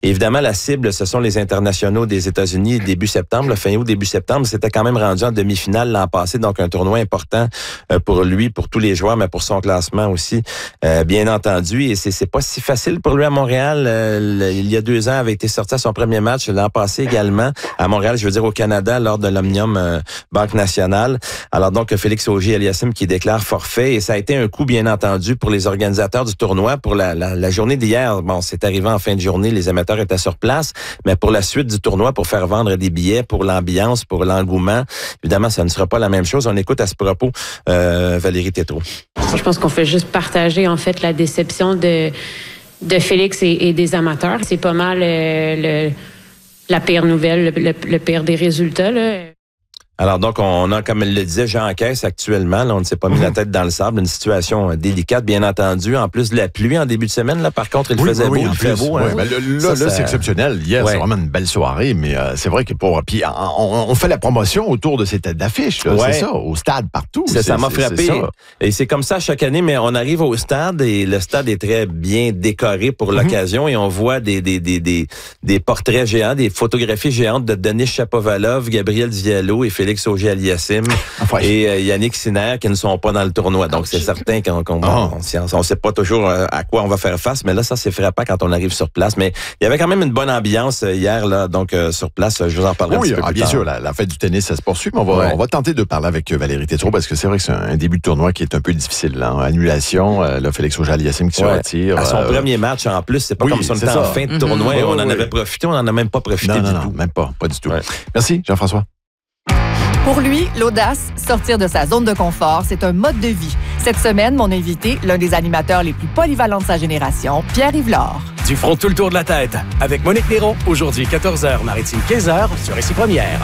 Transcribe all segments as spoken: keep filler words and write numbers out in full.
Évidemment, la cible, ce sont les internationaux des États-Unis début septembre, le fin août, début septembre. C'était quand même rendu en demi-finale l'an passé, donc un tournoi important pour lui, pour tous les joueurs, mais pour son classement aussi, euh, bien entendu. Et c'est, c'est pas si facile pour lui à Montréal. Euh, il y a deux ans, avait été sorti à son premier match, l'an passé également, à Montréal, je veux dire au Canada, lors de l'Omnium euh, Banque Nationale. Alors donc, Félix Auger-Aliassime qui déclare forfait. Et ça a été un coup, bien entendu, pour les organisateurs du tournoi. Pour la, la, la journée d'hier, bon, c'est arrivé en fin de journée, les amateurs étaient sur place, mais pour la suite du tournoi, pour faire vendre des billets, pour l'ambiance, pour l'engouement, évidemment, ça ne sera pas la même chose. On écoute à ce propos euh, Valérie Tétrault. Je pense qu'on fait juste partager, en fait, la déception de, de Félix et, et des amateurs. C'est pas mal euh, le, la pire nouvelle, le, le pire des résultats, là. Alors donc, on a, comme elle le disait, Jean Caisse actuellement, là, on ne s'est pas mis la tête dans le sable, une situation délicate, bien entendu. En plus de la pluie en début de semaine, là, par contre, il oui, faisait oui, beau, oui, il fait beau. Oui, hein. ben, là, ça, là ça... c'est exceptionnel. Hier, ouais. c'est vraiment une belle soirée, mais euh, c'est vrai que pour... Puis on, on fait la promotion autour de ces têtes d'affiches, là, ouais. c'est ça, au stade, partout. C'est, ça m'a frappé. Ça. Et c'est comme ça chaque année, mais on arrive au stade et le stade est très bien décoré pour mm-hmm. l'occasion et on voit des, des, des, des, des portraits géants, des photographies géantes de Denis Chapovalov, Gabriel Diallo et Félix Auger-Aliassime. Enfin, et euh, Yannick Sinner qui ne sont pas dans le tournoi. Donc, c'est certain qu'on qu'on oh. on ne sait pas toujours euh, à quoi on va faire face, mais là, ça, c'est frappant quand on arrive sur place. Mais il y avait quand même une bonne ambiance euh, hier, là, donc euh, sur place. Je vous en parlerai oui, un petit peu ah, plus bien tard. sûr, la, la fête du tennis, ça se poursuit, mais on va, ouais. on va tenter de parler avec Valérie Tétrault parce que c'est vrai que c'est un, un début de tournoi qui est un peu difficile. Là, annulation, euh, là, Félix Auger-Aliassime qui ouais. se retire. À son euh, premier match, en plus, c'est pas oui, comme si on était en fin de tournoi. Mm-hmm. On en oui. avait profité, on n'en a même pas profité non, du non, tout. Non, même pas, pas du tout. Ouais. Merci, Jean-François. Pour lui, l'audace, sortir de sa zone de confort, c'est un mode de vie. Cette semaine, mon invité, l'un des animateurs les plus polyvalents de sa génération, Pierre-Yves Lard. Du front tout le tour de la tête, avec Monique Néron, aujourd'hui quatorze heures, Maritime quinze heures, sur Ici Première.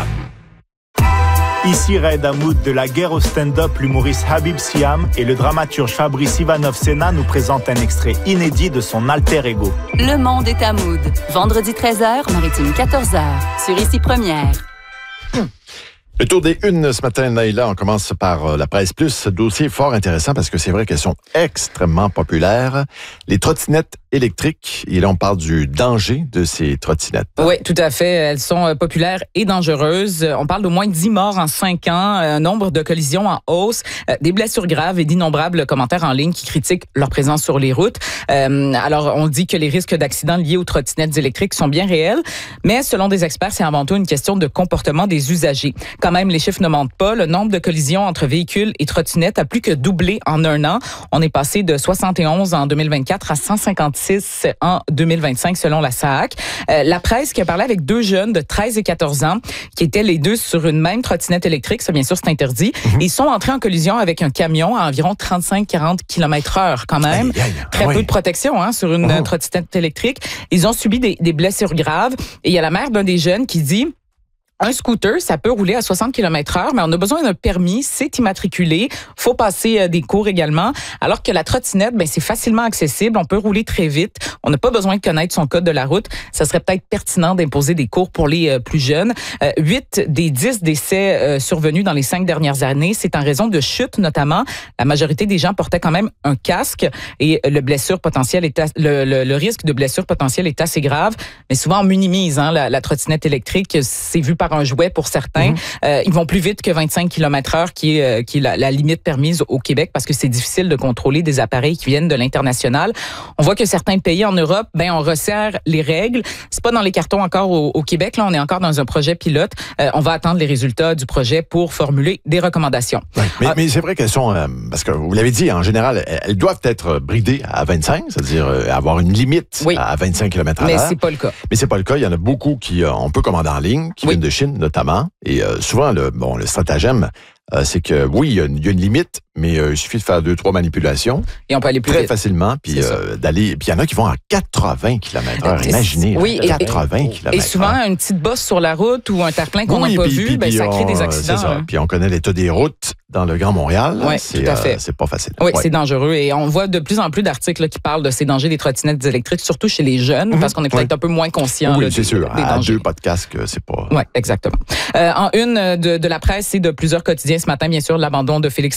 Ici Raed Hamoud de la guerre au stand-up, l'humoriste Habib Siam et le dramaturge Fabrice Ivanov-Sena nous présentent un extrait inédit de son alter ego. Le monde est Hamoud. Vendredi treize heures, Maritime quatorze heures, sur Ici Première. Hum. Le tour des unes ce matin, Naïla, on commence par euh, la Presse Plus. Ce dossier fort intéressant parce que c'est vrai qu'elles sont extrêmement populaires. Les trottinettes électriques, et là on parle du danger de ces trottinettes. Oui, tout à fait. Elles sont populaires et dangereuses. On parle d'au moins dix morts en cinq ans, un nombre de collisions en hausse, des blessures graves et d'innombrables commentaires en ligne qui critiquent leur présence sur les routes. Euh, alors, on dit que les risques d'accidents liés aux trottinettes électriques sont bien réels, mais selon des experts, c'est avant tout une question de comportement des usagers. Quand même, les chiffres ne mentent pas. Le nombre de collisions entre véhicules et trottinettes a plus que doublé en un an. On est passé de soixante et onze en deux mille vingt-quatre à cent cinquante-six en deux mille vingt-cinq, selon la S A A C. Euh, la presse qui a parlé avec deux jeunes de treize et quatorze ans qui étaient les deux sur une même trottinette électrique. Ça, bien sûr, c'est interdit. Mm-hmm. Ils sont entrés en collision avec un camion à environ trente-cinq à quarante kilomètres heure quand même. Aïe, aïe, Très ah, peu oui. de protection hein, sur une oh. trottinette électrique. Ils ont subi des, des blessures graves. Et il y a la mère d'un des jeunes qui dit... Un scooter, ça peut rouler à soixante kilomètres heure, mais on a besoin d'un permis, c'est immatriculé, faut passer euh, des cours également, alors que la trottinette, ben c'est facilement accessible, on peut rouler très vite, on n'a pas besoin de connaître son code de la route. Ça serait peut-être pertinent d'imposer des cours pour les euh, plus jeunes. Euh, huit des dix décès euh, survenus dans les cinq dernières années, c'est en raison de chutes notamment. La majorité des gens portaient quand même un casque et le blessure potentielle est as- le, le, le risque de blessure potentielle est assez grave, mais souvent on minimise hein, la, la trottinette électrique, c'est vu par un jouet pour certains. Mm-hmm. Euh, ils vont plus vite que vingt-cinq kilomètres heure, qui est, euh, qui est la, la limite permise au Québec, parce que c'est difficile de contrôler des appareils qui viennent de l'international. On voit que certains pays en Europe, ben, on resserre les règles. C'est pas dans les cartons encore au, au Québec. Là, on est encore dans un projet pilote. Euh, on va attendre les résultats du projet pour formuler des recommandations. Oui, mais, ah, mais c'est vrai qu'elles sont, euh, parce que vous l'avez dit, en général, elles doivent être bridées à vingt-cinq, c'est-à-dire euh, avoir une limite oui. à vingt-cinq kilomètres à l'heure. Mais c'est pas le cas. Mais c'est pas le cas. Il y en a beaucoup qui, euh, on peut commander en ligne, qui oui. viennent de Chine notamment. Et euh, souvent, le, bon, le stratagème, euh, c'est que oui, il y, a une, il y a une limite, mais euh, il suffit de faire deux, trois manipulations. Et on peut aller plus très vite. facilement, puis euh, d'aller. Puis il y en a qui vont à quatre-vingts kilomètres heure. Imaginez, oui, là, quatre-vingts kilomètres heure. Et souvent, une petite bosse sur la route ou un terre-plein qu'on n'a oui, pas puis, vu, puis, ben, puis ça crée on, des accidents. C'est ça. Hein. Puis on connaît l'état des routes dans le Grand Montréal. Oui, c'est, tout à fait. Euh, c'est pas facile. Oui, ouais. c'est dangereux. Et on voit de plus en plus d'articles là, qui parlent de ces dangers des trottinettes électriques, surtout chez les jeunes, mm-hmm. parce qu'on est peut-être oui. un peu moins conscient oui, là, c'est des, sûr. des à dangers. deux podcasts, c'est pas... Oui, exactement. Euh, en une de, de la presse et de plusieurs quotidiens ce matin, bien sûr, l'abandon de Félix Auger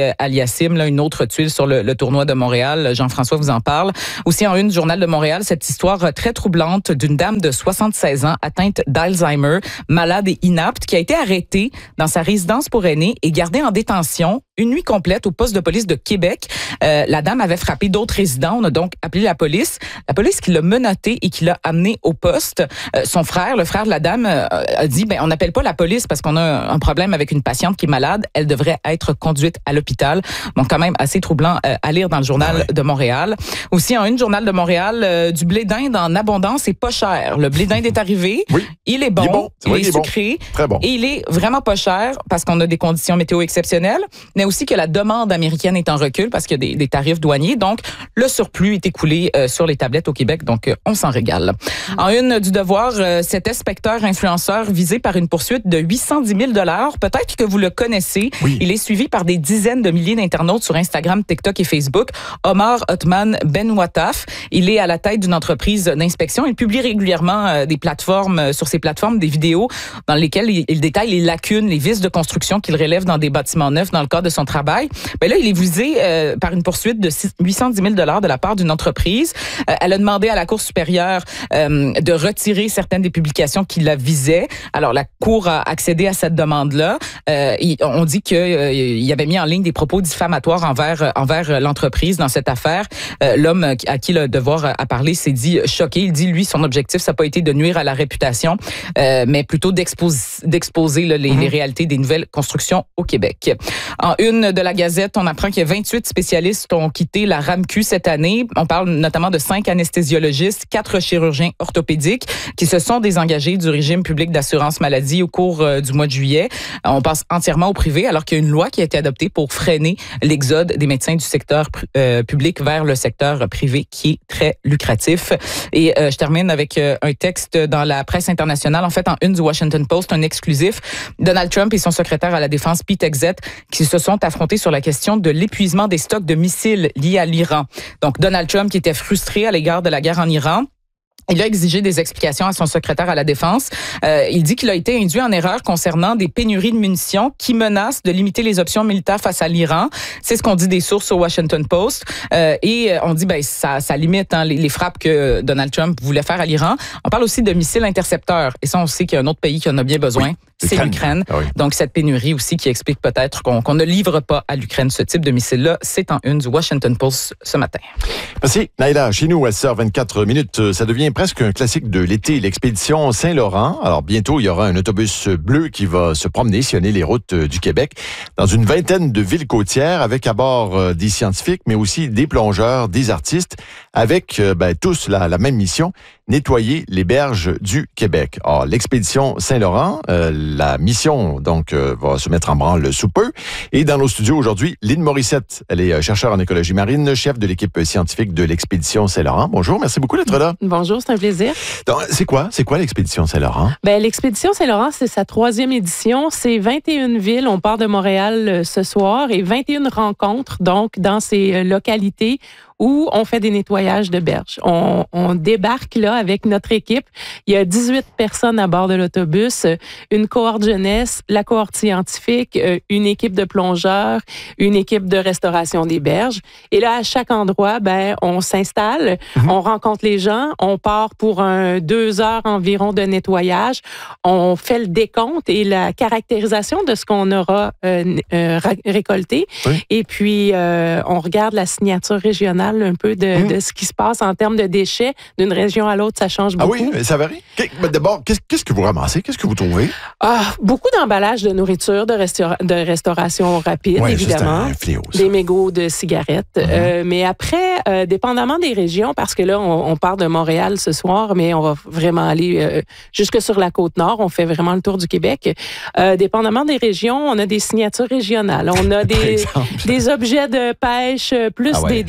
euh, Aliassime, là, une autre tuile sur le, le tournoi de Montréal. Jean-François vous en parle. Aussi en une du Journal de Montréal, cette histoire très troublante d'une dame de soixante-seize ans atteinte d'Alzheimer, malade et inapte, qui a été arrêtée dans sa résidence pour aînés et gardée en détention une nuit complète au poste de police de Québec. Euh, la dame avait frappé d'autres résidents. On a donc appelé la police. La police qui l'a menottée et qui l'a amenée au poste. Euh, son frère, le frère de la dame, euh, a dit, ben, on n'appelle pas la police parce qu'on a un problème avec une patiente qui est malade. Elle devrait être conduite à l'hôpital. Donc, quand même assez troublant euh, à lire dans le Journal ah ouais. de Montréal. Aussi, en une Journal de Montréal, euh, du blé d'Inde en abondance et pas cher. Le blé d'Inde est arrivé. Oui. Il est bon. Il est, bon. il est, il est sucré. Bon. Très bon. Et il est vraiment pas cher parce qu'on a des conditions météo exceptionnelles, mais aussi que la demande américaine est en recul parce qu'il y a des, des tarifs douaniers. Donc, le surplus est écoulé euh, sur les tablettes au Québec. Donc, euh, on s'en régale. Mmh. En une du Devoir, euh, cet inspecteur influenceur visé par une poursuite de huit cent dix mille dollars. Peut-être que vous le connaissez. Oui. Il est suivi par des dizaines de milliers d'internautes sur Instagram, TikTok et Facebook. Omar Othman Benouataf. Il est à la tête d'une entreprise d'inspection. Il publie régulièrement euh, des plateformes, euh, sur ses plateformes, des vidéos dans lesquelles il, il détaille les lacunes, les vices de construction qu'il relève dans des bâtiments neufs dans le cadre de son travail. Ben là, il est visé euh, par une poursuite de huit cent dix mille dollars de la part d'une entreprise. Euh, elle a demandé à la Cour supérieure euh, de retirer certaines des publications qui la visaient. Alors, la Cour a accédé à cette demande-là. Euh, il, on dit qu'il euh, avait mis en ligne des propos diffamatoires envers, envers l'entreprise dans cette affaire. Euh, l'homme à qui le Devoir a parlé s'est dit choqué. Il dit, lui, son objectif, ça n'a pas été de nuire à la réputation, euh, mais plutôt d'exposer, d'exposer là, les, mm-hmm. les réalités des nouvelles constructions au Québec. En une de la Gazette, on apprend qu'il y a vingt-huit spécialistes ont quitté la RAMQ cette année. On parle notamment de cinq anesthésiologistes, quatre chirurgiens orthopédiques qui se sont désengagés du régime public d'assurance maladie au cours euh, du mois de juillet. On passe entièrement au privé alors qu'il y a une loi qui a été adoptée pour freiner l'exode des médecins du secteur euh, public vers le secteur privé qui est très lucratif. Et euh, je termine avec euh, un texte dans la presse internationale, en fait en une du Washington Post, un exclusif. Donald Trump et son secrétaire à la défense, Pete Hegseth, qui se sont affrontés sur la question de l'épuisement des stocks de missiles liés à l'Iran. Donc Donald Trump qui était frustré à l'égard de la guerre en Iran. Il a exigé des explications à son secrétaire à la Défense. Euh, il dit qu'il a été induit en erreur concernant des pénuries de munitions qui menacent de limiter les options militaires face à l'Iran. C'est ce qu'on dit des sources au Washington Post. Euh, et on dit ben ça, ça limite hein, les, les frappes que Donald Trump voulait faire à l'Iran. On parle aussi de missiles intercepteurs. Et ça, on sait qu'il y a un autre pays qui en a bien besoin. Oui. C'est l'Ukraine. Ah oui. Donc, cette pénurie aussi qui explique peut-être qu'on, qu'on ne livre pas à l'Ukraine ce type de missile-là. C'est en une du Washington Post ce matin. Merci. Naïla, chez nous, à six heures vingt-quatre minutes, ça devient presque un classique de l'été, l'expédition Saint-Laurent. Alors, bientôt, il y aura un autobus bleu qui va se promener, sillonner les routes du Québec dans une vingtaine de villes côtières avec à bord des scientifiques, mais aussi des plongeurs, des artistes, avec ben, tous la, la même mission, nettoyer les berges du Québec. Alors, l'expédition Saint-Laurent, euh, la mission donc euh, va se mettre en branle sous peu. Et dans nos studios aujourd'hui, Lynn Morissette, elle est chercheure en écologie marine, chef de l'équipe scientifique de l'expédition Saint-Laurent. Bonjour, merci beaucoup d'être là. Bonjour, c'est un plaisir. Donc, c'est quoi, c'est quoi l'expédition Saint-Laurent? Ben, l'expédition Saint-Laurent, c'est sa troisième édition. C'est vingt et une villes. On part de Montréal euh, ce soir et vingt et une rencontres donc dans ces euh, localités où on fait des nettoyages de berges. On, on débarque là avec notre équipe. Il y a dix-huit personnes à bord de l'autobus, une cohorte jeunesse, la cohorte scientifique, une équipe de plongeurs, une équipe de restauration des berges. Et là, à chaque endroit, ben, on s'installe, mm-hmm. on rencontre les gens, on part pour un deux heures environ de nettoyage. On fait le décompte et la caractérisation de ce qu'on aura euh, euh, récolté. Oui. Et puis, euh, on regarde la signature régionale un peu de, mmh. de ce qui se passe en termes de déchets. D'une région à l'autre, ça change beaucoup. Ah oui, ça varie? D'abord, qu'est-ce, qu'est-ce que vous ramassez? Qu'est-ce que vous trouvez? Ah, beaucoup d'emballages de nourriture, de, restaura- de restauration rapide, ouais, évidemment. C'est un fléau, ça. Des mégots de cigarettes. Mmh. Euh, mais après, euh, dépendamment des régions, parce que là, on, on part de Montréal ce soir, mais on va vraiment aller euh, jusque sur la Côte-Nord. On fait vraiment le tour du Québec. Euh, dépendamment des régions, on a des signatures régionales. On a des, des objets de pêche, plus ah ouais. des, des filets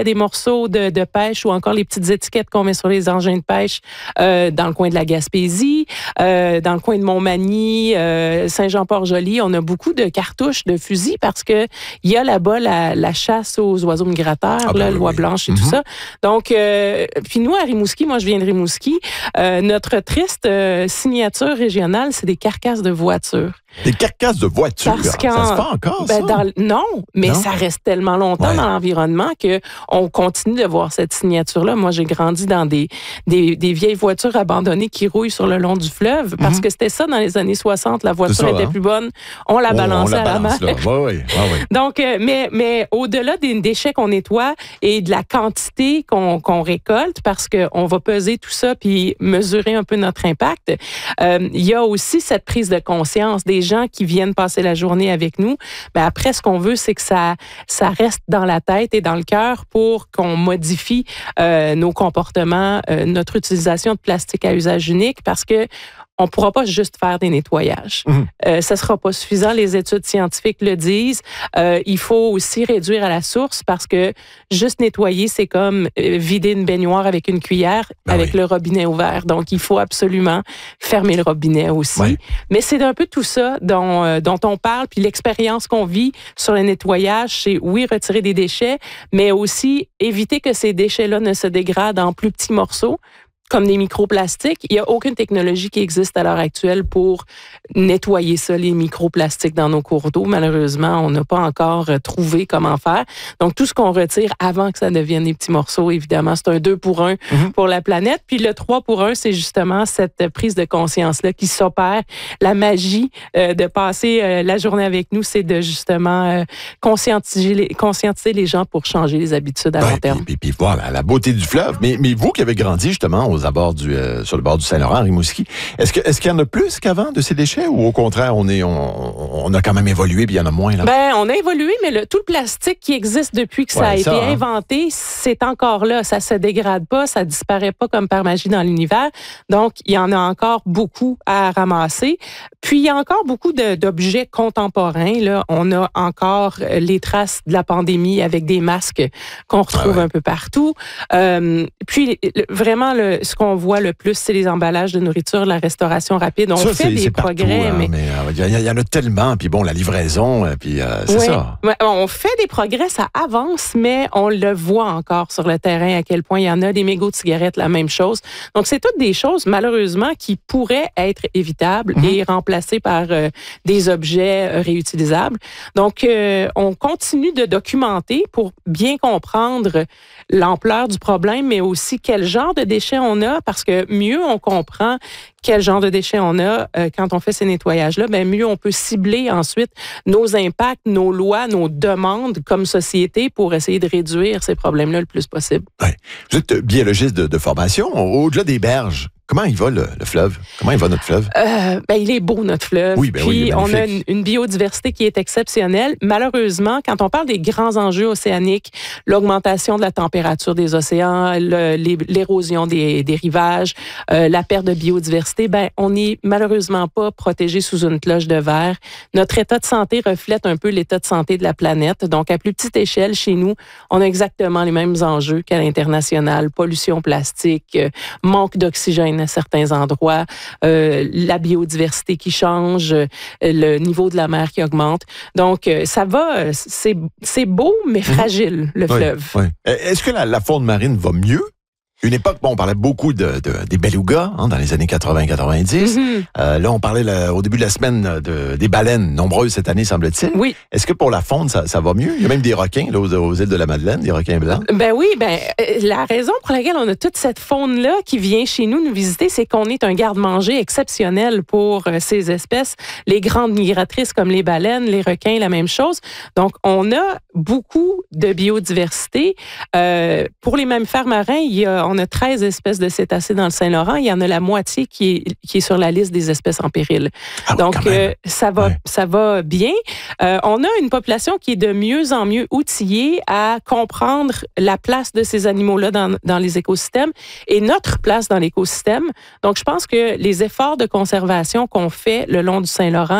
fait des morceaux de, de pêche ou encore les petites étiquettes qu'on met sur les engins de pêche euh, dans le coin de la Gaspésie, euh, dans le coin de Montmagny, euh, Saint-Jean-Port-Joli. On a beaucoup de cartouches, de fusils parce que il y a là-bas la, la chasse aux oiseaux migrateurs, ah ben là, oui, l'oie oui. blanche et mm-hmm. tout ça. Donc, euh, puis nous, à Rimouski, moi, je viens de Rimouski, euh, notre triste euh, signature régionale, c'est des carcasses de voitures. Des carcasses de voitures? Ça se fait encore, ben, ça? Dans, non, mais non? ça reste tellement longtemps ouais. dans l'environnement qu'on continue de voir cette signature-là. Moi, j'ai grandi dans des, des, des vieilles voitures abandonnées qui rouillent sur le long du fleuve parce mm-hmm. que c'était ça dans les années soixante. La voiture ça, était hein? plus bonne. On la balançait on, on la à balance, la main. Oui, oui, oui, oui. Donc, euh, mais, mais au-delà des déchets qu'on nettoie et de la quantité qu'on, qu'on récolte, parce qu'on va peser tout ça puis mesurer un peu notre impact, euh, il y a aussi cette prise de conscience des gens qui viennent passer la journée avec nous. Mais après, ce qu'on veut, c'est que ça, ça reste dans la tête et dans le cœur pour qu'on modifie euh, nos comportements, euh, notre utilisation de plastique à usage unique, parce que on ne pourra pas juste faire des nettoyages. Mmh. Euh, ça ne sera pas suffisant. Les études scientifiques le disent. Euh, il faut aussi réduire à la source parce que juste nettoyer, c'est comme euh, vider une baignoire avec une cuillère ben avec oui. le robinet ouvert. Donc, il faut absolument fermer le robinet aussi. Oui. Mais c'est un peu tout ça dont, euh, dont on parle. Puis l'expérience qu'on vit sur le nettoyage, c'est oui, retirer des déchets, mais aussi éviter que ces déchets-là ne se dégradent en plus petits morceaux, comme des microplastiques. Il n'y a aucune technologie qui existe à l'heure actuelle pour nettoyer ça, les microplastiques dans nos cours d'eau. Malheureusement, on n'a pas encore trouvé comment faire. Donc, tout ce qu'on retire avant que ça devienne des petits morceaux, évidemment, c'est un deux pour un mm-hmm. pour la planète. Puis le trois pour un, c'est justement cette prise de conscience-là qui s'opère. La magie euh, de passer euh, la journée avec nous, c'est de justement euh, conscientiser, les, conscientiser les gens pour changer les habitudes à ben, long terme. Puis, puis, puis voilà, la beauté du fleuve. Mais, mais vous qui avez grandi justement aux abords du, euh, sur le bord du Saint-Laurent, Rimouski, est-ce, que, est-ce qu'il y en a plus qu'avant de ces déchets ou au contraire, on, est, on, on a quand même évolué puis il y en a moins? Là? Ben, on a évolué, mais le, tout le plastique qui existe depuis que ça ouais, a ça, été hein? inventé, c'est encore là. Ça se dégrade pas, ça disparaît pas comme par magie dans l'univers. Donc, il y en a encore beaucoup à ramasser. Puis, il y a encore beaucoup de, d'objets contemporains. Là. On a encore les traces de la pandémie avec des masques qu'on retrouve ah ouais. un peu partout. Euh, puis, vraiment, le, ce qu'on voit le plus, c'est les emballages de nourriture, la restauration rapide. On ça, fait des progrès, partout, hein, mais il euh, y, y en a tellement. Puis bon, la livraison, puis euh, c'est oui, ça. Ouais, on fait des progrès, ça avance, mais on le voit encore sur le terrain à quel point il y en a. Des mégots de cigarettes, la même chose. Donc, c'est toutes des choses, malheureusement, qui pourraient être évitables mm-hmm. et remplacées par euh, des objets euh, réutilisables. Donc, euh, on continue de documenter pour bien comprendre l'ampleur du problème, mais aussi quel genre de déchets on a, parce que mieux on comprend quel genre de déchets on a euh, quand on fait ces nettoyages-là, bien mieux on peut cibler ensuite nos impacts, nos lois, nos demandes comme société pour essayer de réduire ces problèmes-là le plus possible. Ouais. Vous êtes biologiste de, de formation. Au-delà des berges, comment il va le, le fleuve? Comment il va notre fleuve? Euh, ben, il est beau, notre fleuve. Oui, ben Puis oui, on a une, une biodiversité qui est exceptionnelle. Malheureusement, quand on parle des grands enjeux océaniques, l'augmentation de la température des océans, le, l'érosion des, des rivages, euh, la perte de biodiversité, ben, on n'est malheureusement pas protégé sous une cloche de verre. Notre état de santé reflète un peu l'état de santé de la planète. Donc, à plus petite échelle, chez nous, on a exactement les mêmes enjeux qu'à l'international. Pollution plastique, euh, manque d'oxygène à certains endroits, euh, la biodiversité qui change, euh, le niveau de la mer qui augmente. Donc, euh, ça va, c'est, c'est beau, mais fragile, le oui, fleuve. Oui. Est-ce que la, la faune marine va mieux? Une époque, bon, on parlait beaucoup de, de, des belugas hein, dans les années quatre-vingts quatre-vingt-dix. Mm-hmm. Euh, là, on parlait là, au début de la semaine de, des baleines, nombreuses cette année, semble-t-il. Oui. Est-ce que pour la faune, ça, ça va mieux? Il y a même des requins là, aux, aux îles de la Madeleine, des requins blancs. Ben oui, ben la raison pour laquelle on a toute cette faune-là qui vient chez nous nous visiter, c'est qu'on est un garde-manger exceptionnel pour euh, ces espèces. Les grandes migratrices comme les baleines, les requins, la même chose. Donc, on a beaucoup de biodiversité. Euh, pour les mammifères marins, il y a, on a treize espèces de cétacés dans le Saint-Laurent. Il y en a la moitié qui est, qui est sur la liste des espèces en péril. Ah, Donc, euh, ça va, ouais. ça va bien. Euh, on a une population qui est de mieux en mieux outillée à comprendre la place de ces animaux-là dans, dans les écosystèmes et notre place dans l'écosystème. Donc, je pense que les efforts de conservation qu'on fait le long du Saint-Laurent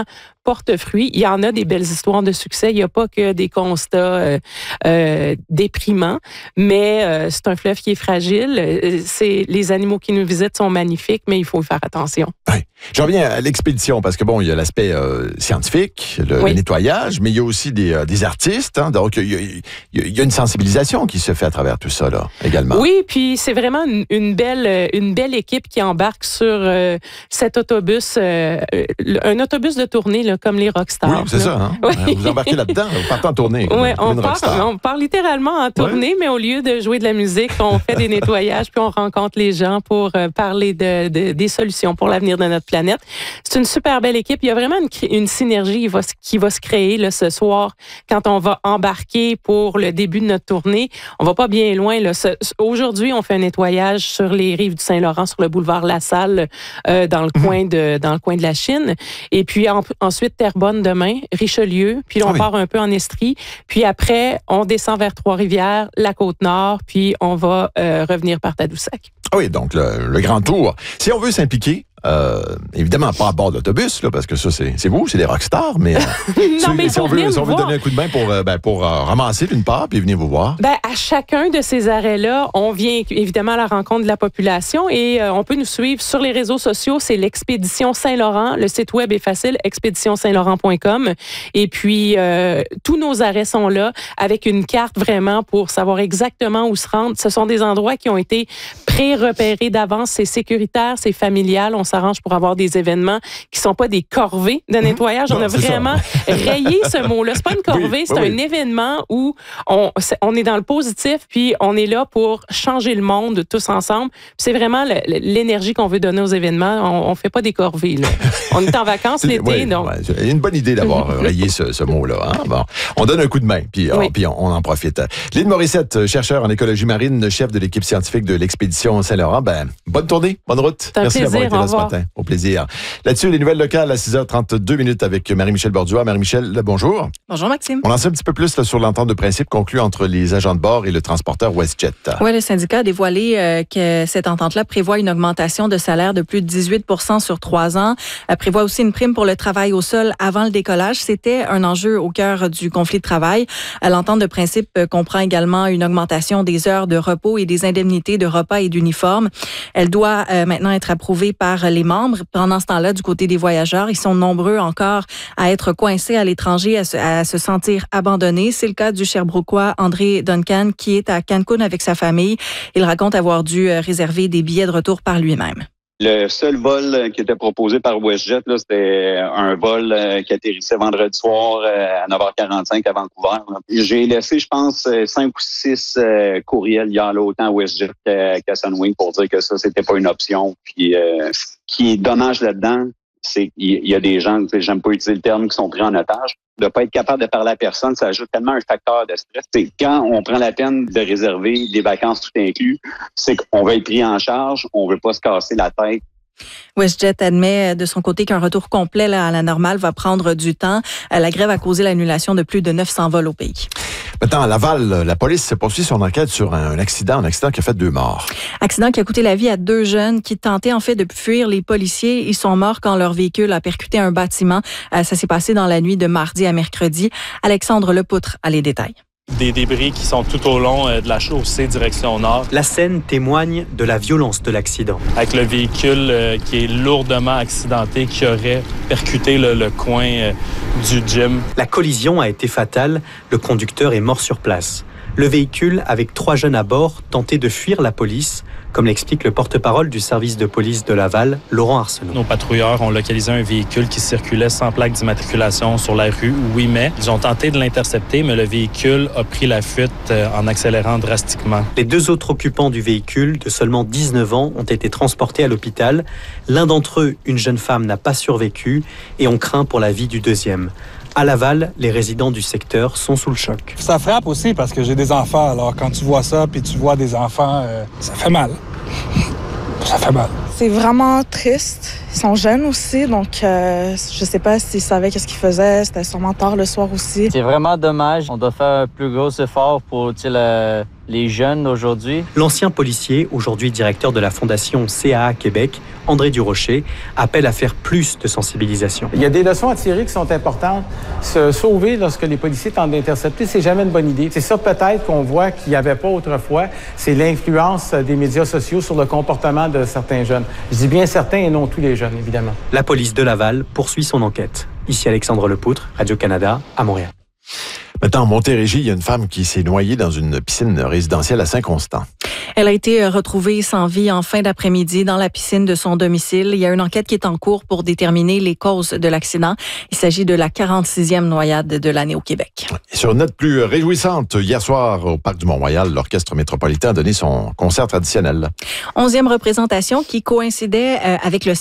porte fruit. Il y en a des belles histoires de succès. Il n'y a pas que des constats euh, euh, déprimants, mais euh, c'est un fleuve qui est fragile. C'est, les animaux qui nous visitent sont magnifiques, mais il faut y faire attention. Oui. Je reviens à l'expédition parce que bon, il y a l'aspect euh, scientifique, le, oui. le nettoyage, mais il y a aussi des, euh, des artistes. Hein, donc, il y, a, il y a une sensibilisation qui se fait à travers tout ça là, également. Oui, puis c'est vraiment une, une belle, une belle équipe qui embarque sur euh, cet autobus, euh, un autobus de tournée là, comme les rockstars. Oui, c'est là. ça. Hein? Oui. Vous embarquez là-dedans, vous partez en tournée. Oui, comme, on, comme part, on part littéralement en tournée, oui. mais au lieu de jouer de la musique, on fait des nettoyages, puis on rencontre les gens pour euh, parler de, de, des solutions pour l'avenir de notre planète. C'est une super belle équipe. Il y a vraiment une, une synergie qui va, qui va se créer là, ce soir quand on va embarquer pour le début de notre tournée. On va pas bien loin. Là. Ce, aujourd'hui, on fait un nettoyage sur les rives du Saint-Laurent, sur le boulevard La Salle, euh, dans, le mmh. coin de, dans le coin de la Chine. Et puis en, ensuite, Terrebonne demain, Richelieu. Puis là, on ah oui. part un peu en Estrie. Puis après, on descend vers Trois-Rivières, la Côte-Nord. Puis on va euh, revenir par Tadoussac. Ah oui, donc le, le grand tour. Si on veut s'impliquer, Euh, évidemment, pas à bord d'autobus, là, parce que ça, c'est, c'est vous, c'est des rockstars, mais, euh, non, si, mais si on veut, si on veut donner un coup de main pour, euh, ben, pour euh, ramasser d'une part, puis venir vous voir. Ben, à chacun de ces arrêts-là, on vient évidemment à la rencontre de la population et euh, on peut nous suivre sur les réseaux sociaux. C'est l'Expédition Saint-Laurent. Le site web est facile, expédition saint laurent point com. Et puis, euh, tous nos arrêts sont là avec une carte vraiment pour savoir exactement où se rendre. Ce sont des endroits qui ont été pré-repérés d'avance. C'est sécuritaire, c'est familial. On s'arrange pour avoir des événements qui sont pas des corvées de nettoyage. Non, on a vraiment rayé ce mot-là. C'est pas une corvée, oui, c'est oui, un oui. événement où on, on est dans le positif, puis on est là pour changer le monde tous ensemble. Puis c'est vraiment le, l'énergie qu'on veut donner aux événements. On, on fait pas des corvées, là. On est en vacances l'été, oui, donc. Ouais, c'est une bonne idée d'avoir rayé ce, ce mot-là. Hein? Bon, on donne un coup de main, puis, oui. oh, puis on, on en profite. Lynn Morissette, chercheur en écologie marine, chef de l'équipe scientifique de l'Expédition Saint-Laurent. Ben, bonne tournée, bonne route. C'est un Merci plaisir, d'avoir été là ce matin. Au plaisir. Là-dessus, les nouvelles locales à six heures trente-deux minutes avec Marie-Michel Borduas. Marie-Michel, bonjour. Bonjour, Maxime. On en sait un petit peu plus là, sur l'entente de principe conclue entre les agents de bord et le transporteur WestJet. Oui, le syndicat a dévoilé euh, que cette entente-là prévoit une augmentation de salaire de plus de dix-huit pour cent sur trois ans. Elle prévoit aussi une prime pour le travail au sol avant le décollage. C'était un enjeu au cœur du conflit de travail. L'entente de principe comprend également une augmentation des heures de repos et des indemnités de repas et d'uniforme. Elle doit euh, maintenant être approuvée par les membres. Pendant ce temps-là, du côté des voyageurs, ils sont nombreux encore à être coincés à l'étranger, à se, à se sentir abandonnés. C'est le cas du Sherbrookeois André Duncan qui est à Cancun avec sa famille. Il raconte avoir dû réserver des billets de retour par lui-même. Le seul vol qui était proposé par WestJet, là, c'était un vol qui atterrissait vendredi soir à neuf heures quarante-cinq à Vancouver. J'ai laissé, je pense, cinq ou six courriels hier, là, autant à WestJet qu'à Sunwing pour dire que ça, c'était pas une option. Puis, euh, ce qui est dommage là-dedans, c'est qu'il y a des gens, j'aime pas utiliser le terme, qui sont pris en otage. De pas être capable de parler à personne, ça ajoute tellement un facteur de stress. C'est quand on prend la peine de réserver des vacances tout inclus, c'est qu'on veut être pris en charge, on veut pas se casser la tête. WestJet admet de son côté qu'un retour complet là, à la normale va prendre du temps. La grève a causé l'annulation de plus de neuf cents vols au pays. Maintenant, à Laval, la police poursuit son enquête sur un accident, un accident qui a fait deux morts. Accident qui a coûté la vie à deux jeunes qui tentaient en fait de fuir les policiers. Ils sont morts quand leur véhicule a percuté un bâtiment. Ça s'est passé dans la nuit de mardi à mercredi. Alexandre Lepoutre a les détails. Des débris qui sont tout au long de la chaussée direction nord. La scène témoigne de la violence de l'accident. Avec le véhicule qui est lourdement accidenté, qui aurait percuté le, le coin du gym. La collision a été fatale. Le conducteur est mort sur place. Le véhicule, avec trois jeunes à bord, tentait de fuir la police, comme l'explique le porte-parole du service de police de Laval, Laurent Arsenault. Nos patrouilleurs ont localisé un véhicule qui circulait sans plaque d'immatriculation sur la rue Ouimet. Ils ont tenté de l'intercepter, mais le véhicule a pris la fuite en accélérant drastiquement. Les deux autres occupants du véhicule, de seulement dix-neuf ans, ont été transportés à l'hôpital. L'un d'entre eux, une jeune femme, n'a pas survécu et on craint pour la vie du deuxième. À Laval, les résidents du secteur sont sous le choc. Ça frappe aussi parce que j'ai des enfants. Alors, quand tu vois ça, puis tu vois des enfants, euh, ça fait mal. Ça fait mal. C'est vraiment triste. Ils sont jeunes aussi, donc euh, je sais pas s'ils savaient qu'est-ce qu'ils faisaient. C'était sûrement tard le soir aussi. C'est vraiment dommage. On doit faire un plus gros effort pour le, les jeunes aujourd'hui. L'ancien policier, aujourd'hui directeur de la Fondation C A A Québec, André Durocher, appelle à faire plus de sensibilisation. Il y a des leçons à tirer qui sont importantes. Se sauver lorsque les policiers tentent d'intercepter, c'est jamais une bonne idée. C'est ça peut-être qu'on voit qu'il n'y avait pas autrefois, c'est l'influence des médias sociaux sur le comportement de certains jeunes. Je dis bien certains et non tous les jeunes, évidemment. La police de Laval poursuit son enquête. Ici Alexandre Lepoutre, Radio-Canada, à Montréal. Maintenant, en Montérégie, il y a une femme qui s'est noyée dans une piscine résidentielle à Saint-Constant. Elle a été retrouvée sans vie en fin d'après-midi dans la piscine de son domicile. Il y a une enquête qui est en cours pour déterminer les causes de l'accident. Il s'agit de la quarante-sixième noyade de l'année au Québec. Et sur une note plus réjouissante, hier soir, au Parc du Mont-Royal, l'Orchestre métropolitain a donné son concert traditionnel. Onzième représentation qui coïncidait avec le